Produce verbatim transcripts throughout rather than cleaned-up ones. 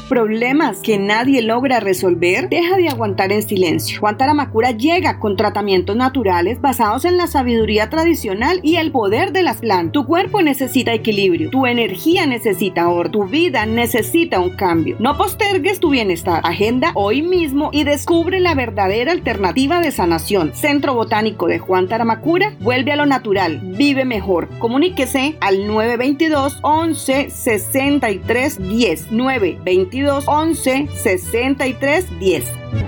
problemas que nadie logra resolver? Deja de aguantar en silencio. Juan Taramacura llega con tratamientos naturales basados en la sabiduría tradicional y el poder de las plantas. Tu cuerpo necesita equilibrio, tu energía necesita orden, tu vida necesita un cambio. No postergues tu bienestar. Agenda hoy mismo y descubre la verdadera alternativa de sanación. Centro Botánico de Juan Taramacura, vuelve a lo natural, vive mejor. Comuníquese al nueve veintidós, once, sesenta y tres, diez. nueve veintidós, once, sesenta y tres, diez.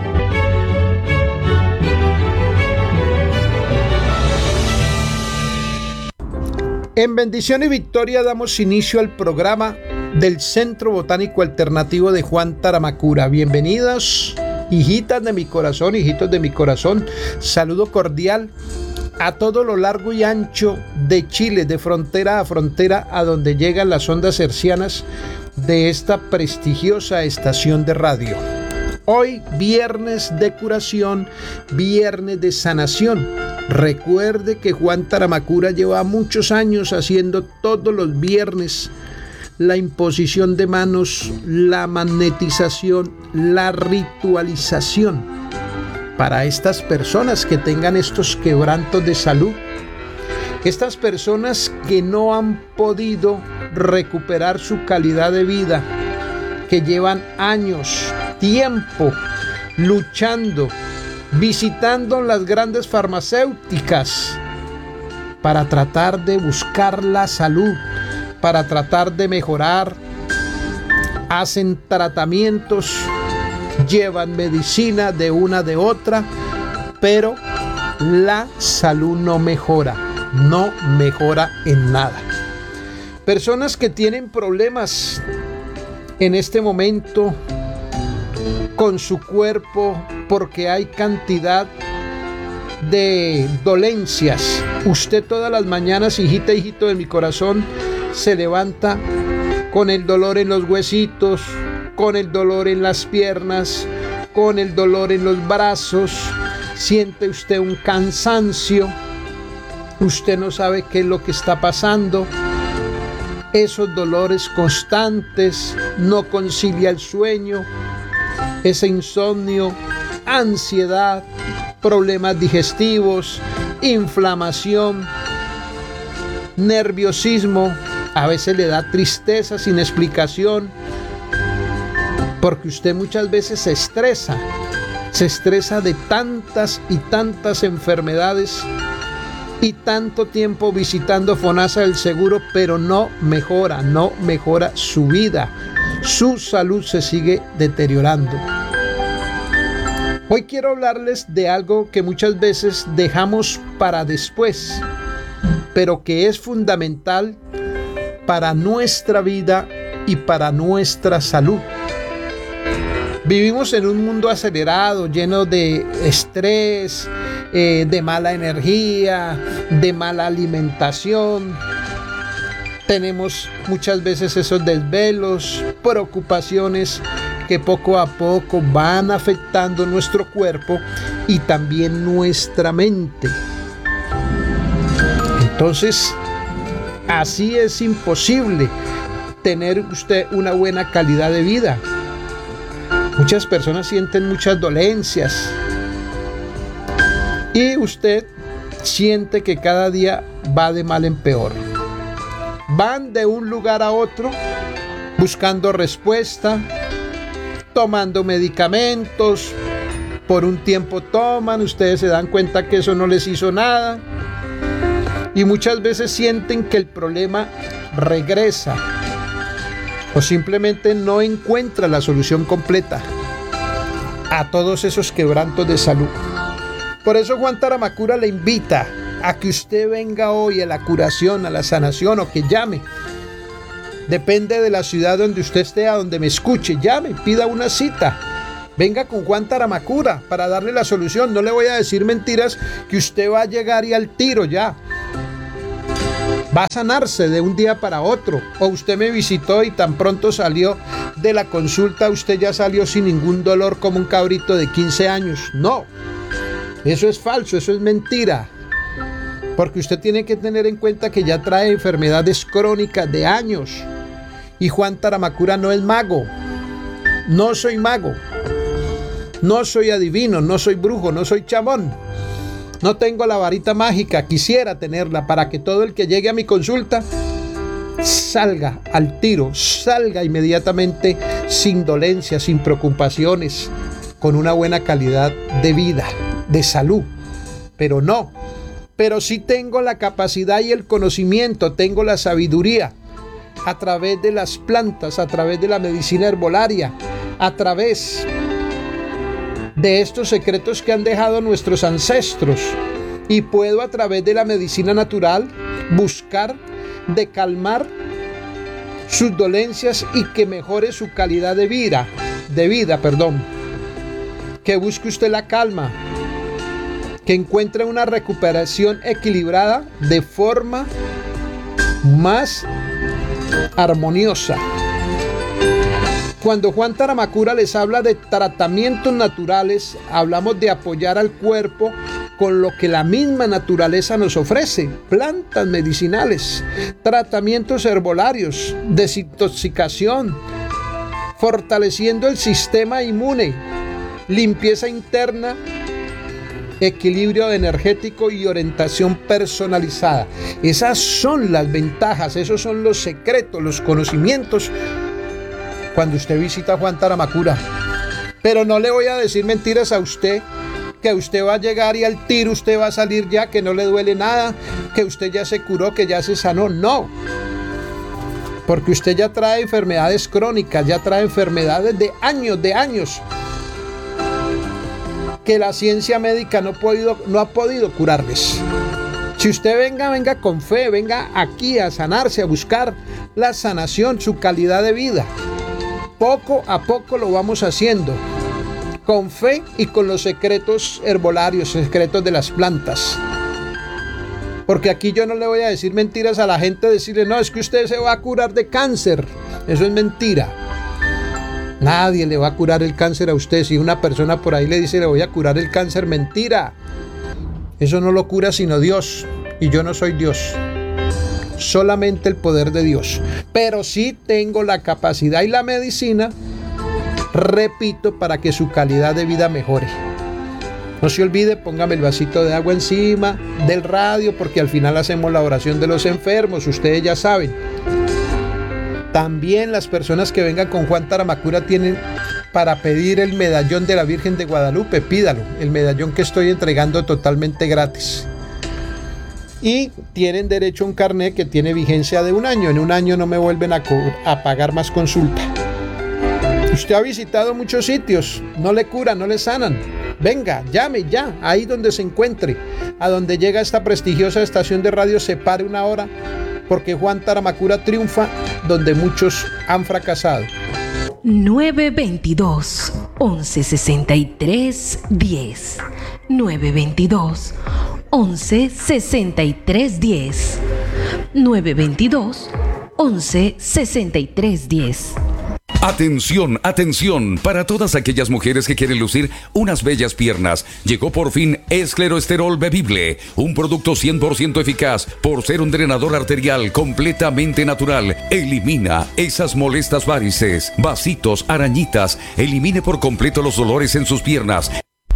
En bendición y victoria damos inicio al programa del Centro Botánico Alternativo de Juan Taramacura. Bienvenidas, hijitas de mi corazón, hijitos de mi corazón. Saludo cordial a todo lo largo y ancho de Chile, de frontera a frontera, a donde llegan las ondas hercianas de esta prestigiosa estación de radio. Hoy, viernes de curación, viernes de sanación. Recuerde que Juan Taramacura lleva muchos años haciendo todos los viernes la imposición de manos, la magnetización, la ritualización para estas personas que tengan estos quebrantos de salud, estas personas que no han podido recuperar su calidad de vida, que llevan años, tiempo luchando, visitando las grandes farmacéuticas para tratar de buscar la salud, para tratar de mejorar, hacen tratamientos, llevan medicina de una de otra, pero la salud no mejora, no mejora en nada. Personas que tienen problemas en este momento con su cuerpo porque hay cantidad de dolencias. Usted todas las mañanas, hijita, hijito de mi corazón, se levanta con el dolor en los huesitos, con el dolor en las piernas, con el dolor en los brazos. Siente usted un cansancio, usted no sabe qué es lo que está pasando. Esos dolores constantes, no concilia el sueño, ese insomnio, ansiedad, problemas digestivos, inflamación, nerviosismo, a veces le da tristeza sin explicación, porque usted muchas veces se estresa, se estresa de tantas y tantas enfermedades y tanto tiempo visitando FONASA del Seguro, pero no mejora, no mejora su vida. Su salud se sigue deteriorando. Hoy quiero hablarles de algo que muchas veces dejamos para después, pero que es fundamental para nuestra vida y para nuestra salud. Vivimos en un mundo acelerado, lleno de estrés, eh, de mala energía, de mala alimentación. Tenemos muchas veces esos desvelos, preocupaciones que poco a poco van afectando nuestro cuerpo y también nuestra mente. Entonces, así es imposible tener usted una buena calidad de vida. Muchas personas sienten muchas dolencias y usted siente que cada día va de mal en peor. Van de un lugar a otro buscando respuesta, tomando medicamentos, por un tiempo toman, ustedes se dan cuenta que eso no les hizo nada y muchas veces sienten que el problema regresa o simplemente no encuentra la solución completa a todos esos quebrantos de salud. Por eso Juan Taramacura le invita a que usted venga hoy a la curación, a la sanación, o que llame. Depende de la ciudad donde usted esté, a donde me escuche, llame, pida una cita. Venga con Juan Taramacura para darle la solución. No le voy a decir mentiras que usted va a llegar y al tiro ya. Va a sanarse de un día para otro. O usted me visitó y tan pronto salió de la consulta, usted ya salió sin ningún dolor como un cabrito de quince años. No, eso es falso, eso es mentira. Porque usted tiene que tener en cuenta que ya trae enfermedades crónicas de años. Y Juan Taramacura no es mago. No soy mago, no soy adivino, no soy brujo, no soy chamán. No tengo la varita mágica, quisiera tenerla para que todo el que llegue a mi consulta salga al tiro, salga inmediatamente sin dolencias, sin preocupaciones, con una buena calidad de vida, de salud. Pero no, pero sí tengo la capacidad y el conocimiento, tengo la sabiduría a través de las plantas, a través de la medicina herbolaria, a través de estos secretos que han dejado nuestros ancestros, y puedo a través de la medicina natural buscar de calmar sus dolencias y que mejore su calidad de vida, de vida, perdón. Que busque usted la calma, que encuentre una recuperación equilibrada de forma más armoniosa. Cuando Juan Taramacura les habla de tratamientos naturales, hablamos de apoyar al cuerpo con lo que la misma naturaleza nos ofrece: plantas medicinales, tratamientos herbolarios, desintoxicación, fortaleciendo el sistema inmune, limpieza interna, equilibrio energético y orientación personalizada. Esas son las ventajas, esos son los secretos, los conocimientos cuando usted visita a Juan Taramacura. Pero no le voy a decir mentiras a usted, que usted va a llegar y al tiro usted va a salir ya, que no le duele nada, que usted ya se curó, que ya se sanó. No, porque usted ya trae enfermedades crónicas, ya trae enfermedades de años, de años, que la ciencia médica no ha podido, no ha podido curarles. Si usted venga, venga con fe, venga aquí a sanarse, a buscar la sanación, su calidad de vida. Poco a poco lo vamos haciendo, con fe y con los secretos herbolarios, secretos de las plantas. Porque aquí yo no le voy a decir mentiras a la gente, decirle, no, es que usted se va a curar de cáncer. Eso es mentira. Nadie le va a curar el cáncer a usted. Si una persona por ahí le dice, le voy a curar el cáncer, mentira. Eso no lo cura sino Dios. Y yo no soy Dios. Solamente el poder de Dios. Pero sí tengo la capacidad y la medicina, repito, para que su calidad de vida mejore. No se olvide, póngame el vasito de agua encima del radio, porque al final hacemos la oración de los enfermos, ustedes ya saben. También las personas que vengan con Juan Taramacura tienen para pedir el medallón de la Virgen de Guadalupe. Pídalo, el medallón que estoy entregando totalmente gratis. Y tienen derecho a un carnet que tiene vigencia de un año. En un año no me vuelven a, a pagar más consulta. Usted ha visitado muchos sitios, no le curan, no le sanan. Venga, llame ya, ahí donde se encuentre, a donde llega esta prestigiosa estación de radio, se pare una hora, porque Juan Taramacura triunfa donde muchos han fracasado. nueve veintidós, once sesenta y tres, diez. nueve veintidós, once sesenta y tres, diez. nueve veintidós, once sesenta y tres, diez. Atención, atención, para todas aquellas mujeres que quieren lucir unas bellas piernas, llegó por fin Escleroesterol Bebible, un producto cien por ciento eficaz por ser un drenador arterial completamente natural. Elimina esas molestas varices, vasitos, arañitas, elimine por completo los dolores en sus piernas.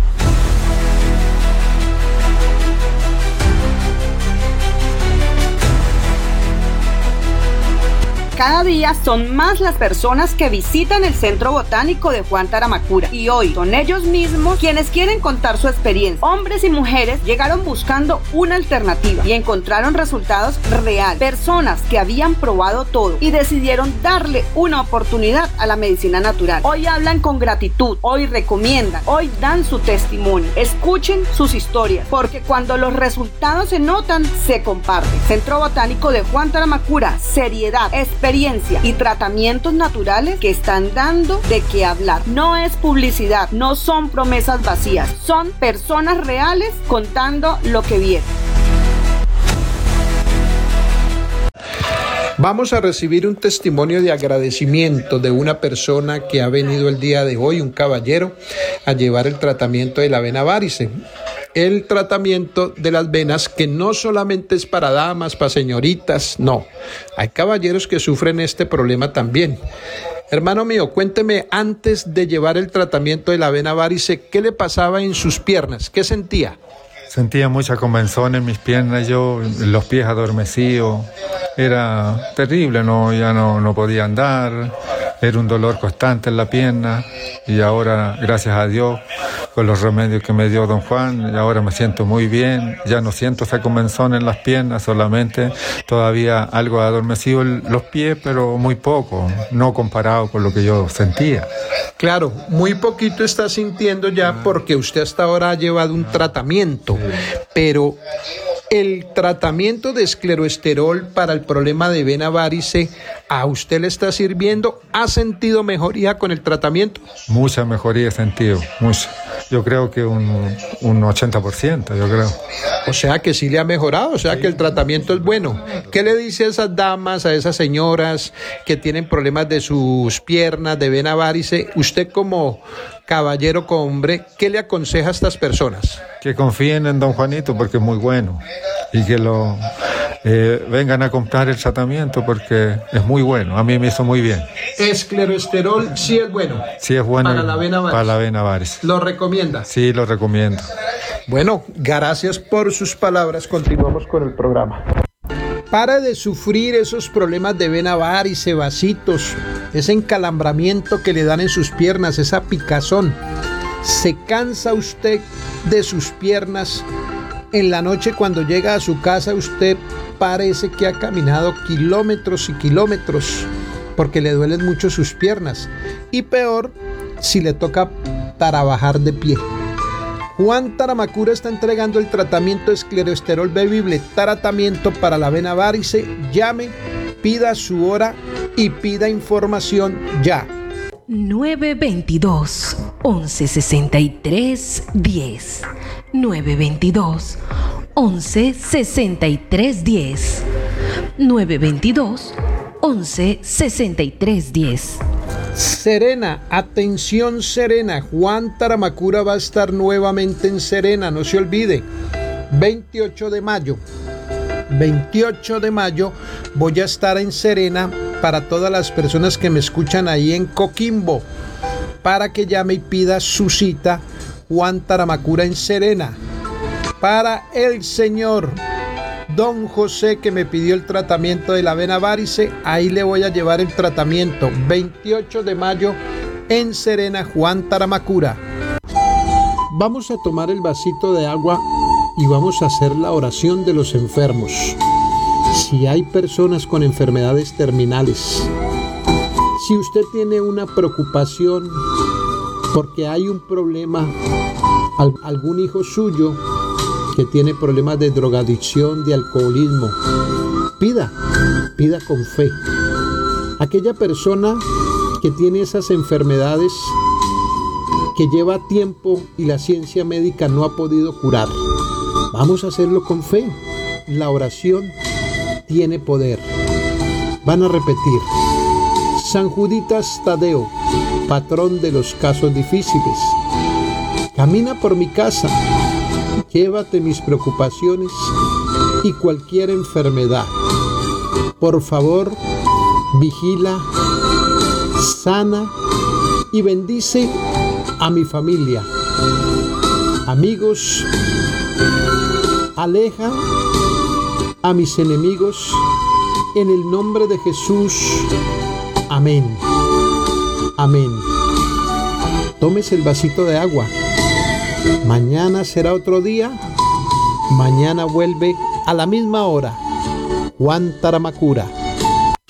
Cada día son más las personas que visitan el Centro Botánico de Juan Taramacura, y hoy son ellos mismos quienes quieren contar su experiencia. Hombres y mujeres llegaron buscando una alternativa y encontraron resultados reales. Personas que habían probado todo y decidieron darle una oportunidad a la medicina natural. Hoy hablan con gratitud, hoy recomiendan, hoy dan su testimonio. Escuchen sus historias, porque cuando los resultados se notan, se comparten. Centro Botánico de Juan Taramacura, seriedad, experiencia y tratamientos naturales que están dando de qué hablar. No es publicidad, no son promesas vacías, son personas reales contando lo que vieron. Vamos a recibir un testimonio de agradecimiento de una persona que ha venido el día de hoy, un caballero, a llevar el tratamiento de la vena varice. El tratamiento de las venas, que no solamente es para damas, para señoritas, no. Hay caballeros que sufren este problema también. Hermano mío, cuénteme, antes de llevar el tratamiento de la vena varice, ¿qué le pasaba en sus piernas? ¿Qué sentía? Sentía mucha comezón en mis piernas, yo, los pies adormecidos. Era terrible, no, ya no, no podía andar. Era un dolor constante en la pierna. Y ahora, gracias a Dios, con los remedios que me dio don Juan, y ahora me siento muy bien. Ya no siento esa comezón en las piernas, solamente todavía algo adormecido en los pies, pero muy poco, no comparado con lo que yo sentía. Claro, muy poquito está sintiendo ya porque usted hasta ahora ha llevado un tratamiento, pero el tratamiento de escleroesterol para el problema de vena varice, ¿a usted le está sirviendo? ¿Ha sentido mejoría con el tratamiento? Mucha mejoría he sentido, mucha. Yo creo que un, un ochenta por ciento, yo creo. O sea que sí le ha mejorado, o sea que el tratamiento es bueno. ¿Qué le dice a esas damas, a esas señoras que tienen problemas de sus piernas, de vena varice? Usted como caballero, como hombre, ¿qué le aconseja a estas personas? Que confíen en don Juanito porque es muy bueno y que lo eh, vengan a comprar el tratamiento porque es muy bueno. A mí me hizo muy bien. Escleroesterol sí es bueno. Sí es bueno para la vena varice. Para la vena varice. ¿Lo recomienda? Sí, lo recomiendo. Bueno, gracias por sus palabras. Continuamos con el programa. Para de sufrir esos problemas de vena varice, vasitos, ese encalambramiento que le dan en sus piernas, esa picazón. ¿Se cansa usted de sus piernas? En la noche cuando llega a su casa usted parece que ha caminado kilómetros y kilómetros porque le duelen mucho sus piernas. Y peor si le toca trabajar de pie. Juan Taramacura está entregando el tratamiento escleroesterol bebible, tratamiento para la vena varice. Llame, pida su hora y pida información ya. nueve veintidós, once sesenta y tres, diez. nueve veintidós, once sesenta y tres, diez. nueve veintidós, once sesenta y tres, diez. Serena, atención Serena, Juan Taramacura va a estar nuevamente en Serena, no se olvide, veintiocho de mayo, veintiocho de mayo voy a estar en Serena para todas las personas que me escuchan ahí en Coquimbo, para que llame y pida su cita. Juan Taramacura en Serena, para el señor Don José que me pidió el tratamiento de la vena varice, ahí le voy a llevar el tratamiento, veintiocho de mayo en Serena, Juan Taramacura. Vamos a tomar el vasito de agua y vamos a hacer la oración de los enfermos. Si hay personas con enfermedades terminales, si usted tiene una preocupación porque hay un problema, algún hijo suyo que tiene problemas de drogadicción, de alcoholismo, pida, pida con fe. Aquella persona que tiene esas enfermedades que lleva tiempo y la ciencia médica no ha podido curar, vamos a hacerlo con fe. La oración tiene poder. Van a repetir: San Juditas Tadeo, patrón de los casos difíciles, camina por mi casa, llévate mis preocupaciones y cualquier enfermedad. Por favor, vigila, sana y bendice a mi familia. Amigos, aleja a mis enemigos en el nombre de Jesús. Amén. Amén. Tómese el vasito de agua. Mañana será otro día. Mañana vuelve a la misma hora. Juan Taramacura.